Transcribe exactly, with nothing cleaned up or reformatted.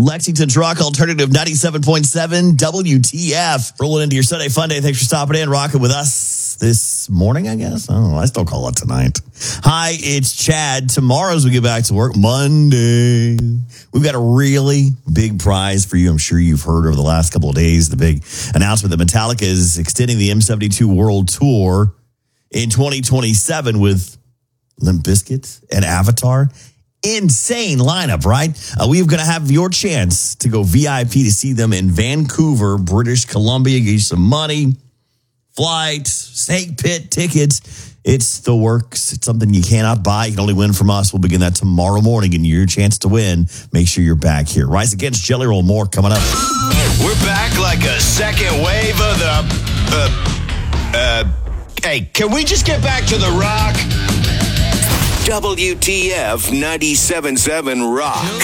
Lexington's Rock Alternative ninety-seven point seven W T F. Rolling into your Sunday fun day. Thanks for stopping in, rocking with us this morning, I guess. Oh, I still call it tonight. Hi, it's Chad. Tomorrow as we get back to work, Monday, we've got a really big prize for you. I'm sure you've heard over the last couple of days the big announcement that Metallica is extending the M seventy-two World Tour in twenty twenty-seven with Limp Bizkit and Avatar. Insane lineup, right? Uh, we're going to have your chance to go V I P to see them in Vancouver, British Columbia. Get you some money, flight, snake pit tickets. It's the works. It's something you cannot buy. You can only win from us. We'll begin that tomorrow morning, and your chance to win. Make sure you're back here. Rise Against Jelly Roll, more coming up. We're back like a second wave of the... Uh, uh, hey, can we just get back to the rock? W T F ninety-seven point seven Rock.